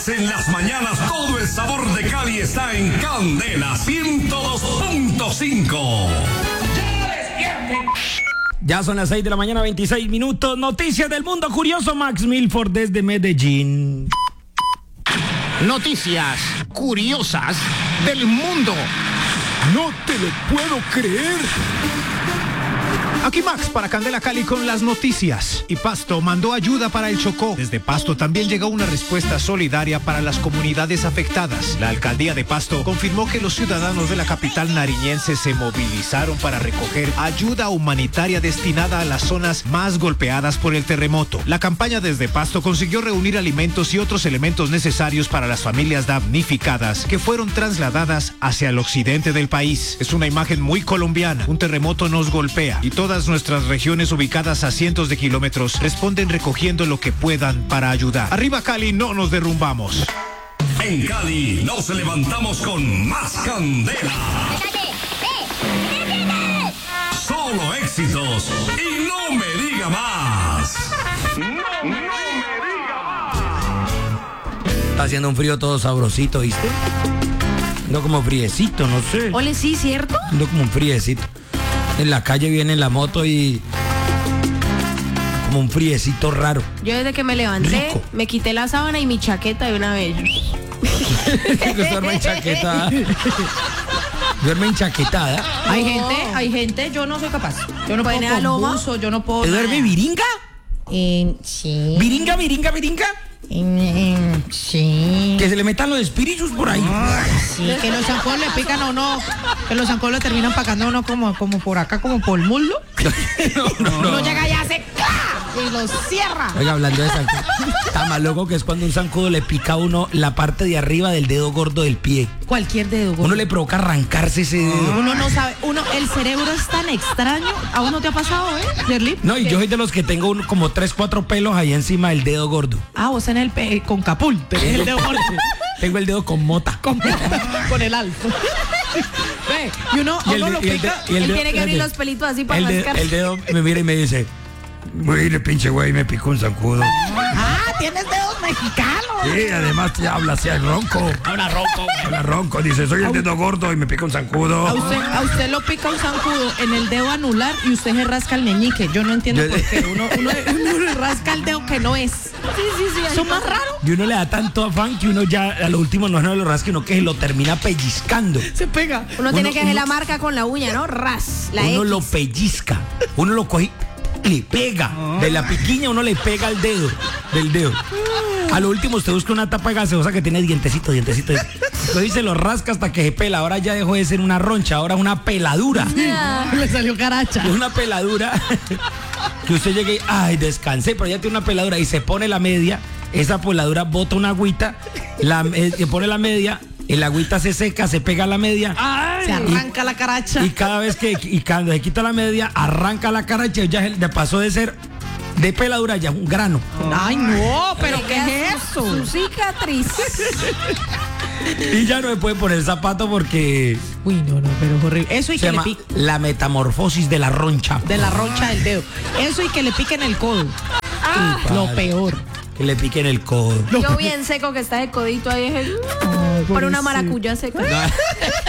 en las mañanas todo el sabor de Cali está en Candela 102.5. Ya son las 6 de la mañana, 26 minutos. Noticias del mundo curioso, Max Milford desde Medellín. Noticias curiosas del mundo. No te lo puedo creer. Aquí Max para Candela Cali con las noticias. Y Pasto mandó ayuda para el Chocó. Desde Pasto también llegó una respuesta solidaria para las comunidades afectadas. La alcaldía de Pasto confirmó que los ciudadanos de la capital nariñense se movilizaron para recoger ayuda humanitaria destinada a las zonas más golpeadas por el terremoto. La campaña desde Pasto consiguió reunir alimentos y otros elementos necesarios para las familias damnificadas que fueron trasladadas hacia el occidente del país. Es una imagen muy colombiana. Un terremoto nos golpea y todas nuestras regiones ubicadas a cientos de kilómetros responden recogiendo lo que puedan para ayudar. Arriba Cali, no nos derrumbamos. En Cali nos levantamos con más candela. Solo éxitos y no me diga más. No me diga más. Está haciendo un frío todo sabrosito, ¿viste? No como friecito, no sé. Ole, sí, ¿cierto? No como un friecito. En la calle viene en la moto y como un friecito raro. Yo desde que me levanté, Rico. me quité la sábana y mi chaqueta de una vez. Duerme enchaquetada. Duerme enchaquetada. Hay gente, yo no soy capaz. Yo no Pues puedo nada, con Loma. buzo, yo no puedo. ¿Duerme viringa? Sí. ¿Viringa? Sí. Que se le metan los espíritus por ahí. Sí, que los zancudos le pican a uno, que los zancudos le terminan pagando a uno como por acá, como por el muslo. Uno llega y hace ¡clac! Y lo cierra. Oiga, hablando de zancudo, está más loco que es cuando un zancudo le pica a uno la parte de arriba del dedo gordo del pie. Cualquier dedo. Uno le provoca arrancarse ese dedo. Uno no sabe, el cerebro es tan extraño. ¿A uno te ha pasado, Yerli? No, y yo soy de los que tengo como 3, 4 pelos ahí encima del dedo gordo. Ah, vos en el con capul, tenés el dedo gordo. Tengo el dedo con mota. Con el alto. Ve, y uno lo pica. Él tiene que abrir los pelitos así para mascarse. El dedo me mira y me dice, mire pinche güey, me picó un zancudo. Ah, tienes dedos mexicanos. Sí, además te habla así al ronco. Habla ronco, dice, soy el dedo gordo y me pica un zancudo. A usted lo pica un zancudo en el dedo anular y usted se rasca el meñique. Yo no entiendo por qué. Uno le rasca el dedo que no es. Sí. ¿Son más raros? Y uno le da tanto afán que uno ya a lo último no lo rasca, sino que se lo termina pellizcando. Se pega. Uno tiene que hacer la marca con la uña, ¿no? Ras, la Uno X. lo pellizca. Uno lo coge, le pega. De la piquiña uno le pega al dedo. Del dedo. A lo último usted busca una tapa gaseosa que tiene dientecito. Entonces se lo rasca hasta que se pela. Ahora ya dejó de ser una roncha, ahora es una peladura. Le salió caracha. Es una peladura que usted llegue y, ay, descansé, pero ya tiene una peladura y se pone la media. Esa peladura bota una agüita, se pone la media, el agüita se seca, se pega a la media. Se arranca la caracha. Y cada vez cuando se quita la media, arranca la caracha y ya pasó de ser de peladura ya un grano. Ay, no, pero ¿qué es eso? Su cicatriz. Y ya no se puede poner zapato porque Uy, no, pero es horrible. Eso y se que le llama pique la metamorfosis de la roncha. de la roncha del dedo. Eso y que le piquen el codo. Lo peor. Que le piquen el codo. Yo bien seco que está de codito ahí. Por una maracuya seca.